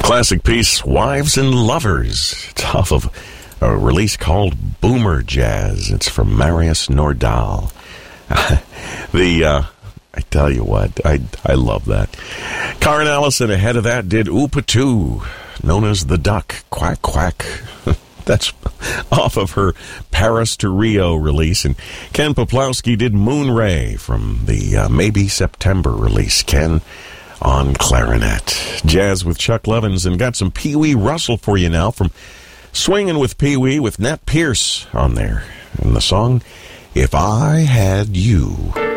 Classic piece, Wives and Lovers. It's off of a release called Boomer Jazz. It's from Marius Nordal. I tell you what, I love that. Karen Allison ahead of that did Oopatoo, known as The Duck, Quack Quack. That's off of her Paris to Rio release. And Ken Poplowski did Moonray from the Maybe September release. Ken on clarinet. Jazz with Chuck Levins, and got some Pee Wee Russell for you now from Swinging with Pee Wee with Nat Pierce on there. And the song, If I Had You.